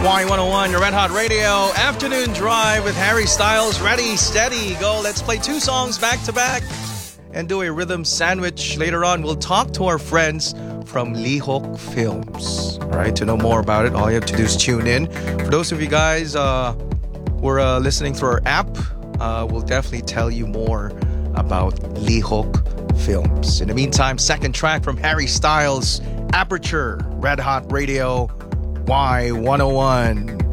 Y101, your Red Hot Radio Afternoon Drive with Harry Styles. Ready, steady, go. Let's play two songs back to back and do a rhythm sandwich. Later on, we'll talk to our friends from Lihok Films. All right, to know more about it, all you have to do is tune in. For those of you guys who are listening through our app, we'll definitely tell you more about Lihok Films. In the meantime, second track from Harry Styles, Aperture, Red Hot Radio Y101.